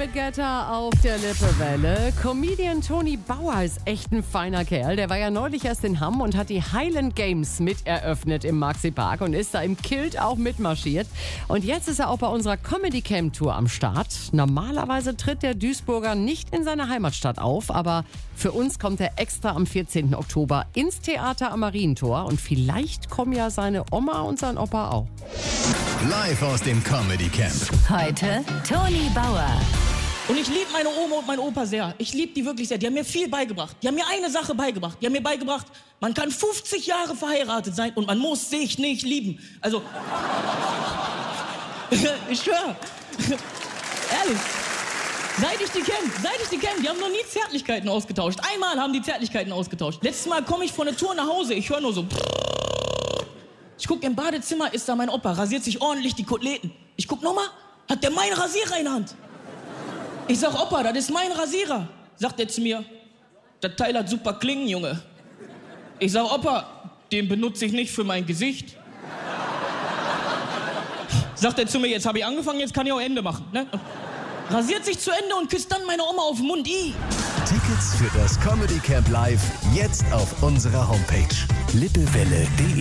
David Guetta auf der Lippewelle. Comedian Tony Bauer ist echt ein feiner Kerl. Der war ja neulich erst in Hamm und hat die Highland Games miteröffnet im Maxi-Park und ist da im Kilt auch mitmarschiert. Und jetzt ist er auch bei unserer Comedy-Camp-Tour am Start. Normalerweise tritt der Duisburger nicht in seiner Heimatstadt auf, aber für uns kommt er extra am 14. Oktober ins Theater am Marientor. Und vielleicht kommen ja seine Oma und sein Opa auch. Live aus dem Comedy Camp. Heute Tony Bauer. Und ich liebe meine Oma und meinen Opa sehr. Ich liebe die wirklich sehr. Die haben mir viel beigebracht. Die haben mir eine Sache beigebracht. Die haben mir beigebracht, man kann 50 Jahre verheiratet sein und man muss sich nicht lieben. Also, ich schwöre. Ehrlich. Seit ich die kenne, die haben noch nie Zärtlichkeiten ausgetauscht. Einmal haben die Zärtlichkeiten ausgetauscht. Letztes Mal komme ich von der Tour nach Hause, ich höre nur so. Ich gucke im Badezimmer, ist da mein Opa, rasiert sich ordentlich die Koteletten. Ich guck nochmal, hat der meinen Rasierer in der Hand. Ich sag, Opa, das ist mein Rasierer. Sagt er zu mir, das Teil hat super Klingen, Junge. Ich sag, Opa, den benutze ich nicht für mein Gesicht. Sagt er zu mir, jetzt habe ich angefangen, jetzt kann ich auch Ende machen. Ne? Rasiert sich zu Ende und küsst dann meine Oma auf den Mund. Tickets für das Comedy Camp Live jetzt auf unserer Homepage lippewelle.de.